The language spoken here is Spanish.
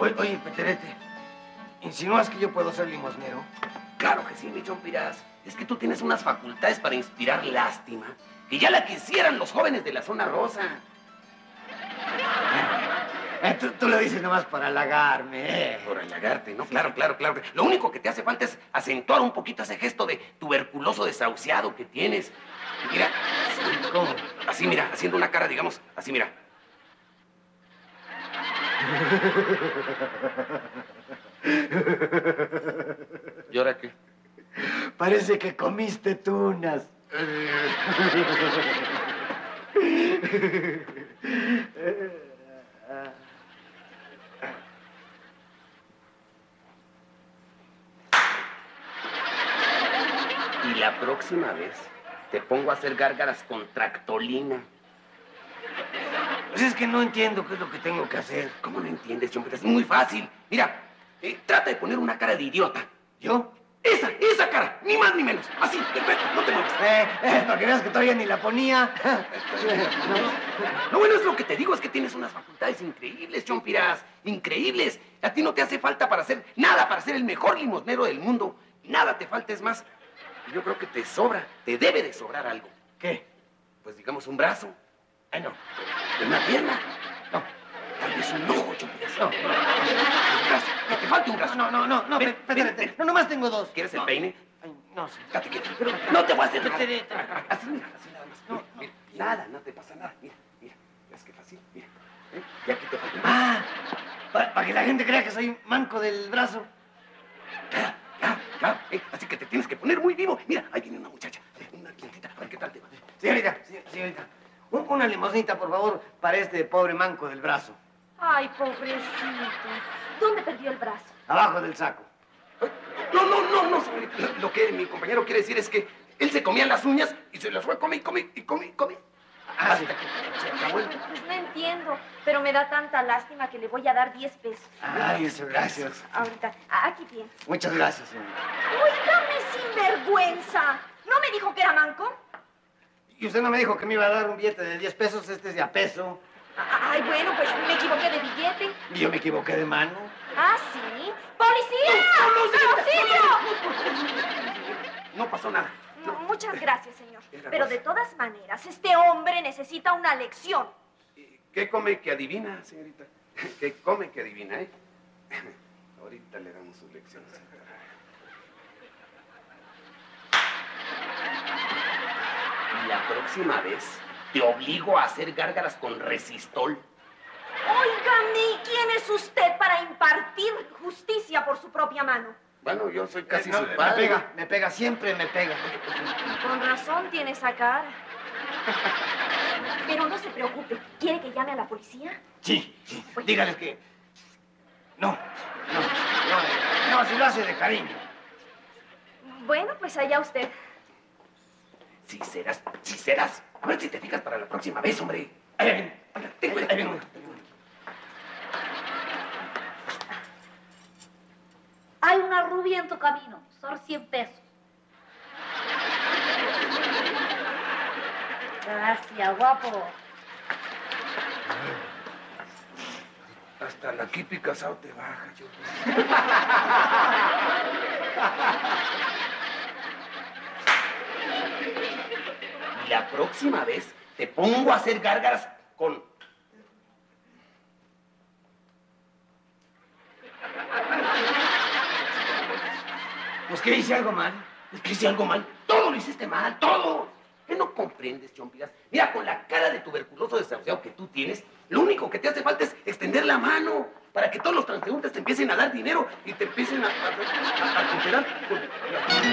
Oye, Peterete, ¿insinúas que yo puedo ser limosnero? Claro que sí, mi Chompiras. Es que tú tienes unas facultades para inspirar lástima que ya la quisieran los jóvenes de la zona rosa. Tú lo dices nomás para halagarme. Por halagarte, ¿no? Claro. Lo único que te hace falta es acentuar un poquito ese gesto de tuberculoso desahuciado que tienes. Mira, así, ¿cómo? Así, mira, haciendo una cara, digamos, así, mira. ¿Y ahora qué? Parece que comiste tunas. Y la próxima vez te pongo a hacer gárgaras con tractolina. Pues es que no entiendo qué es lo que tengo que hacer. ¿Cómo no entiendes, Chompiras? Es muy fácil. Mira, trata de poner una cara de idiota. ¿Yo? Esa cara, ni más ni menos. Así, perfecto, no te muevas. Para que veas que todavía ni la ponía. No, bueno, es lo que te digo, es que tienes unas facultades increíbles, Chompiras. Increíbles. A ti no te hace falta para hacer nada, para ser el mejor limosnero del mundo. Nada te falta, es más. Yo creo que te sobra, te debe de sobrar algo. ¿Qué? Pues digamos un brazo. Ay, no. ¿Una pierna? No. Tal vez un ojo, Chompiras. No. Un brazo. Que te falte un brazo. No, Ven, Peterete. ven. No, nomás tengo dos. ¿Quieres el peine? Ay, no sé. Date quieto. No te voy a hacer nada. Peterete. Así, mira, así nada más. Mira, nada, no te pasa nada. Mira. ¿Ves qué fácil? Mira. Y aquí te falta un brazo. Para que la gente crea que soy manco del brazo. Claro. Así que te tienes que poner muy vivo. Mira, ahí viene una muchacha. Una clientita. A ver qué tal te va. Señorita. Una limosnita, por favor, para este pobre manco del brazo. Ay, pobrecito. ¿Dónde perdió el brazo? Abajo del saco. No, señorita. Lo que mi compañero quiere decir es que él se comía las uñas y se las fue come. Ah, sí. Se acabó el... Pues no entiendo, pero me da tanta lástima que le voy a dar 10 pesos. Ay, eso, gracias. Ahorita, aquí tienes. Muchas gracias, señorita. ¡Óigame, sinvergüenza! ¿No me dijo que era manco? Y usted no me dijo que me iba a dar un billete de 10 pesos, este es de a peso. Ay, bueno, pues me equivoqué de billete. Y yo me equivoqué de mano. ¿Ah, sí? ¡Policía! ¡Auxilio! No pasó nada. No, muchas gracias, señor. Era Pero cosa. de todas maneras, este hombre necesita una lección. ¿Qué come que adivina, señorita? ¿Qué come que adivina, Ahorita le damos sus lecciones. Y la próxima vez te obligo a hacer gárgaras con resistol. Óigame, ¿quién es usted para impartir justicia por su propia mano? Bueno, yo soy casi No, su padre. me pega, siempre me pega. Con razón tiene esa cara. Pero no se preocupe. ¿Quiere que llame a la policía? Sí. Pues- Dígales que... No, si lo hace de cariño. Bueno, pues allá usted. Sí serás. A ver si te fijas para la próxima vez, hombre. Ahí viene. Ten cuidado. Ahí viene. Hay una rubia en tu camino. Son 100 pesos. Gracias, guapo. Hasta la Kipi Casado te baja, yo. Y la próxima vez te pongo a hacer gárgaras con... Pues que hice algo mal. Es que hice algo mal. Todo lo hiciste mal, todo. ¿Qué no comprendes, Chompiras? Mira, con la cara de tuberculoso desahuciado que tú tienes, lo único que te hace falta es extender la mano para que todos los transeúntes te empiecen a dar dinero y te empiecen a cooperar con...